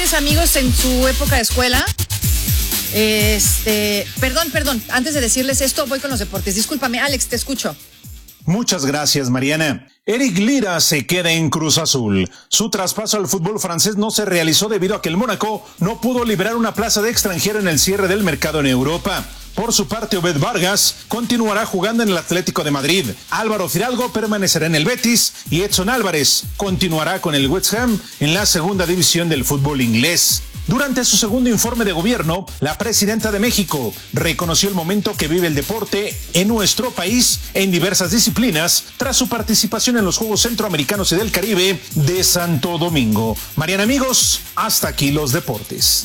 ustedes, amigos, en su época de escuela? Perdón, antes de decirles esto, voy con los deportes. Discúlpame, Alex, te escucho. Muchas gracias, Mariana. Eric Lira se queda en Cruz Azul. Su traspaso al fútbol francés no se realizó debido a que el Mónaco no pudo liberar una plaza de extranjero en el cierre del mercado en Europa. Por su parte, Obed Vargas continuará jugando en el Atlético de Madrid. Álvaro Fidalgo permanecerá en el Betis y Edson Álvarez continuará con el West Ham en la segunda división del fútbol inglés. Durante su segundo informe de gobierno, la presidenta de México reconoció el momento que vive el deporte en nuestro país en diversas disciplinas tras su participación en los Juegos Centroamericanos y del Caribe de Santo Domingo. Mariana, amigos, hasta aquí los deportes.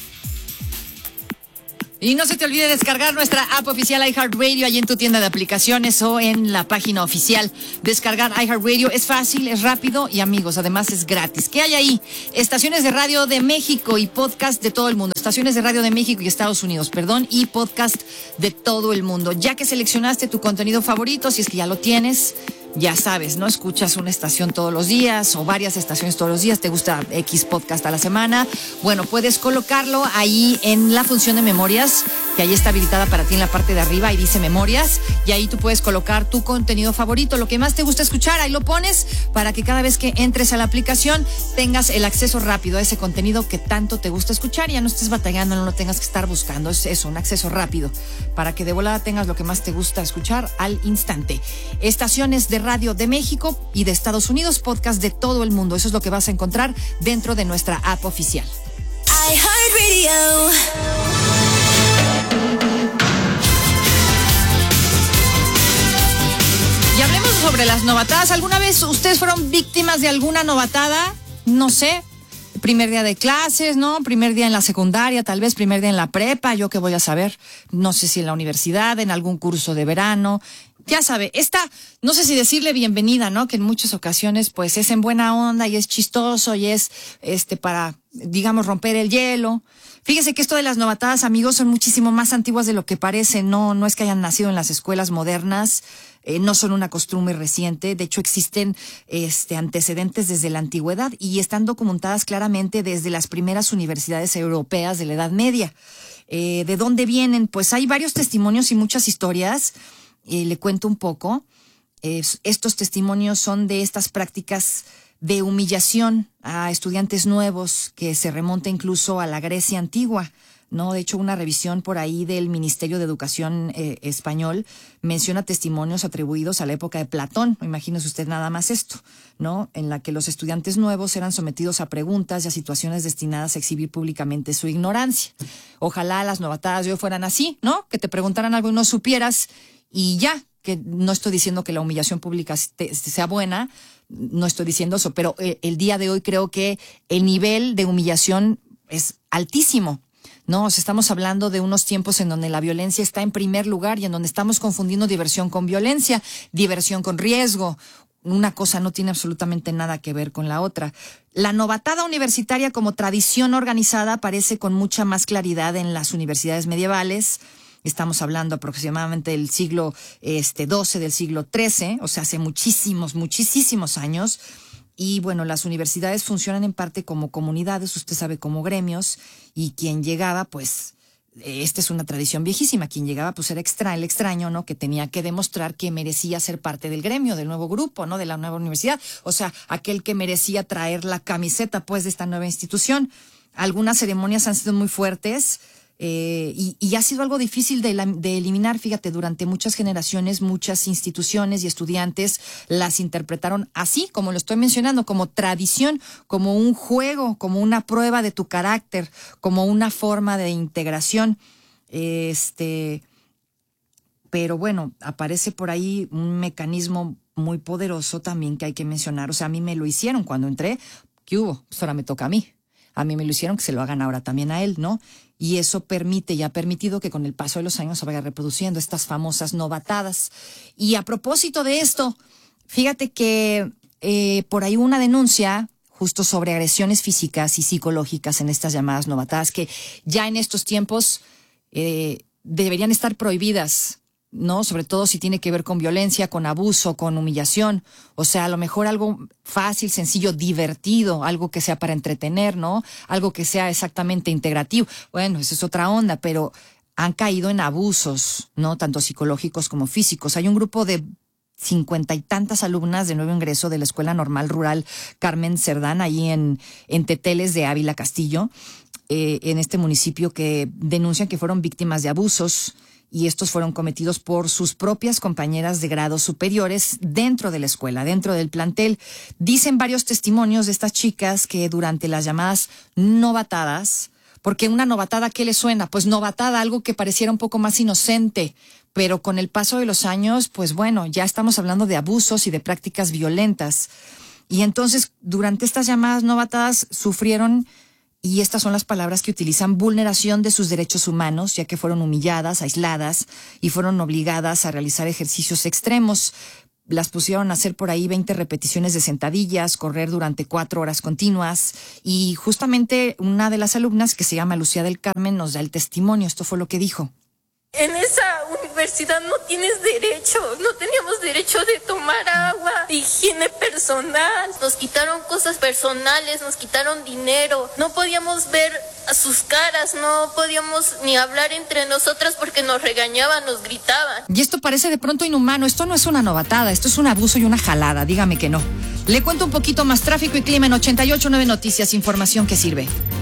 Y no se te olvide descargar nuestra app oficial iHeartRadio allí en tu tienda de aplicaciones o en la página oficial. Descargar iHeartRadio es fácil, es rápido y, amigos, además es gratis. ¿Qué hay ahí? Estaciones de radio de México y podcast de todo el mundo. Estaciones de radio de México y Estados Unidos, y podcast de todo el mundo. Ya que seleccionaste tu contenido favorito, si es que ya lo tienes, ya sabes, ¿no? Escuchas una estación todos los días o varias estaciones todos los días, te gusta X podcast a la semana. Bueno, puedes colocarlo ahí en la función de memorias, que ahí está habilitada para ti en la parte de arriba, y dice memorias, y ahí tú puedes colocar tu contenido favorito, lo que más te gusta escuchar, ahí lo pones para que cada vez que entres a la aplicación tengas el acceso rápido a ese contenido que tanto te gusta escuchar y ya no estés batallando, no lo tengas que estar buscando. Es eso, un acceso rápido para que de volada tengas lo que más te gusta escuchar al instante. Estaciones de radio de México y de Estados Unidos, podcast de todo el mundo. Eso es lo que vas a encontrar dentro de nuestra app oficial. iHeartRadio. Y hablemos sobre las novatadas. ¿Alguna vez ustedes fueron víctimas de alguna novatada? No sé, primer día de clases, ¿no? Primer día en la secundaria, tal vez primer día en la prepa, yo qué voy a saber. No sé si en la universidad, en algún curso de verano. Ya sabe, no sé si decirle bienvenida, ¿no? Que en muchas ocasiones, pues, es en buena onda y es chistoso y es, para, digamos, romper el hielo. Fíjese que esto de las novatadas, amigos, son muchísimo más antiguas de lo que parece. No es que hayan nacido en las escuelas modernas, no son una costumbre reciente. De hecho, existen, antecedentes desde la antigüedad y están documentadas claramente desde las primeras universidades europeas de la Edad Media. ¿De dónde vienen? Pues hay varios testimonios y muchas historias. Le cuento un poco. Estos testimonios son de estas prácticas de humillación a estudiantes nuevos que se remonta incluso a la Grecia antigua, ¿no? De hecho, una revisión por ahí del Ministerio de Educación español menciona testimonios atribuidos a la época de Platón. Imagínese usted nada más esto, ¿no? En la que los estudiantes nuevos eran sometidos a preguntas y a situaciones destinadas a exhibir públicamente su ignorancia. Ojalá las novatadas de hoy fueran así, ¿no? Que te preguntaran algo y no supieras y ya, que no estoy diciendo que la humillación pública sea buena, no estoy diciendo eso, pero el día de hoy creo que el nivel de humillación es altísimo, ¿no? O sea, estamos hablando de unos tiempos en donde la violencia está en primer lugar y en donde estamos confundiendo diversión con violencia, diversión con riesgo. Una cosa no tiene absolutamente nada que ver con la otra. La novatada universitaria como tradición organizada aparece con mucha más claridad en las universidades medievales. Estamos hablando aproximadamente del siglo XII, del siglo XIII, o sea, hace muchísimos años. Y bueno, las universidades funcionan en parte como comunidades, usted sabe, como gremios, y quien llegaba, pues, esta es una tradición viejísima, quien llegaba, pues, era el extraño, ¿no? Que tenía que demostrar que merecía ser parte del gremio, del nuevo grupo, ¿no? De la nueva universidad. O sea, aquel que merecía traer la camiseta, pues, de esta nueva institución. Algunas ceremonias han sido muy fuertes. Y ha sido algo difícil de eliminar. Fíjate, durante muchas generaciones, muchas instituciones y estudiantes las interpretaron así, como lo estoy mencionando, como tradición, como un juego, como una prueba de tu carácter, como una forma de integración. Pero bueno, aparece por ahí un mecanismo muy poderoso también que hay que mencionar. O sea, a mí me lo hicieron cuando entré. ¿Qué hubo? Pues ahora me toca a mí. A mí me lo hicieron, que se lo hagan ahora también a él, ¿no? Y eso permite y ha permitido que con el paso de los años se vaya reproduciendo estas famosas novatadas. Y a propósito de esto, fíjate que por ahí hubo una denuncia justo sobre agresiones físicas y psicológicas en estas llamadas novatadas, que ya en estos tiempos deberían estar prohibidas ¿no? Sobre todo si tiene que ver con violencia, con abuso, con humillación. O sea, a lo mejor algo fácil, sencillo, divertido, algo que sea para entretener, ¿no? Algo que sea exactamente integrativo. Bueno, esa es otra onda, pero han caído en abusos, ¿no? Tanto psicológicos como físicos. Hay un grupo de 50 y tantas alumnas de nuevo ingreso de la Escuela Normal Rural Carmen Cerdán, ahí en Teteles de Ávila Castillo, en este municipio, que denuncian que fueron víctimas de abusos, y estos fueron cometidos por sus propias compañeras de grados superiores dentro de la escuela, dentro del plantel. Dicen varios testimonios de estas chicas que durante las llamadas novatadas, porque una novatada, ¿qué le suena? Pues novatada, algo que pareciera un poco más inocente, pero con el paso de los años, pues bueno, ya estamos hablando de abusos y de prácticas violentas. Y entonces, durante estas llamadas novatadas sufrieron, y estas son las palabras que utilizan, vulneración de sus derechos humanos, ya que fueron humilladas, aisladas y fueron obligadas a realizar ejercicios extremos. Las pusieron a hacer por ahí 20 repeticiones de sentadillas, correr durante 4 horas continuas, y justamente una de las alumnas, que se llama Lucía del Carmen, nos da el testimonio. Esto fue lo que dijo. En esa universidad no tienes derecho, no teníamos derecho de tomar agua, de higiene personal. Nos quitaron cosas personales, nos quitaron dinero. No podíamos ver a sus caras, no podíamos ni hablar entre nosotras porque nos regañaban, nos gritaban. Y esto parece de pronto inhumano. Esto no es una novatada, esto es un abuso y una jalada, dígame que no. Le cuento un poquito más. Tráfico y clima en 88.9 Noticias, información que sirve.